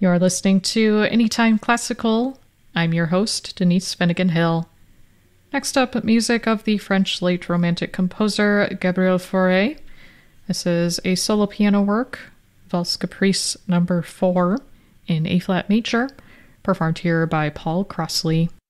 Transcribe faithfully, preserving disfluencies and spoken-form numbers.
You're listening to Anytime Classical. I'm your host, Denise Finnegan Hill. Next up, music of the French late Romantic composer Gabriel Fauré. This is a solo piano work, Valse Caprice number four in A-flat major, performed here by Paul Crossley.